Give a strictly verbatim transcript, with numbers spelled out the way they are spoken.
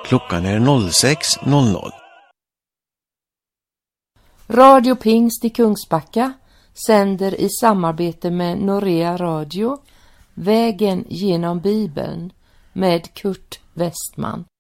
Klockan är sex noll noll. Radio Pingst i Kungsbacka sänder i samarbete med Norea Radio Vägen genom Bibeln med Kurt Westman.